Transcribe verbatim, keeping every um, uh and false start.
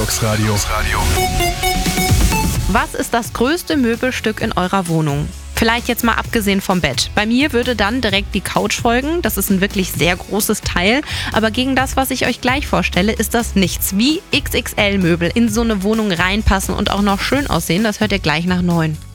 Detox Radio. Was ist das größte Möbelstück in eurer Wohnung? Vielleicht jetzt mal abgesehen vom Bett. Bei mir würde dann direkt die Couch folgen. Das ist ein wirklich sehr großes Teil. Aber gegen das, was ich euch gleich vorstelle, ist das nichts. Wie X X L-Möbel in so eine Wohnung reinpassen und auch noch schön aussehen, das hört ihr gleich nach neun.